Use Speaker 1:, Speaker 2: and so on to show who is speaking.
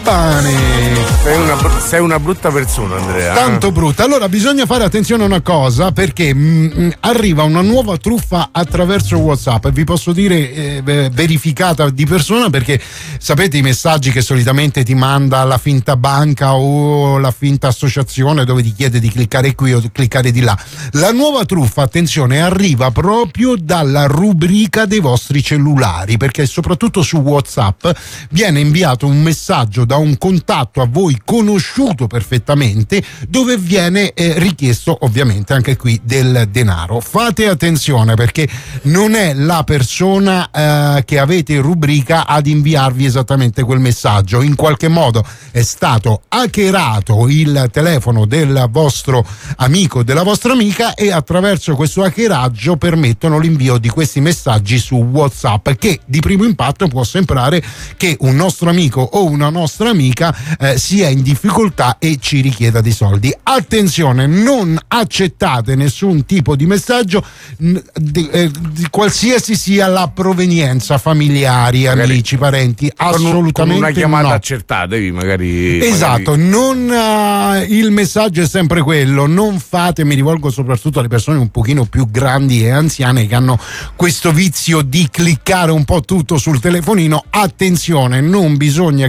Speaker 1: Pane.
Speaker 2: Sei una brutta persona, Andrea.
Speaker 1: Tanto brutta. Allora bisogna fare attenzione a una cosa, perché arriva una nuova truffa attraverso WhatsApp, e vi posso dire verificata di persona, perché sapete i messaggi che solitamente ti manda la finta banca o la finta associazione, dove ti chiede di cliccare qui o di cliccare di là. La nuova truffa, attenzione, arriva proprio dalla rubrica dei vostri cellulari, perché soprattutto su WhatsApp viene inviato un messaggio da un contatto a voi conosciuto perfettamente, dove viene richiesto ovviamente anche qui del denaro. Fate attenzione, perché non è la persona che avete in rubrica ad inviarvi esattamente quel messaggio. In qualche modo è stato hackerato il telefono del vostro amico o della vostra amica, e attraverso questo hackeraggio permettono l'invio di questi messaggi su WhatsApp, che di primo impatto può sembrare che un nostro amico o una nostra amica sia in difficoltà e ci richieda dei soldi. Attenzione, non accettate nessun tipo di messaggio di qualsiasi sia la provenienza, familiari, amici, parenti, assolutamente
Speaker 2: con una chiamata
Speaker 1: no.
Speaker 2: accertata, magari.
Speaker 1: Esatto, non il messaggio è sempre quello. Non fate, mi rivolgo soprattutto alle persone un pochino più grandi e anziane che hanno questo vizio di cliccare un po' tutto sul telefonino. Attenzione, non bisogna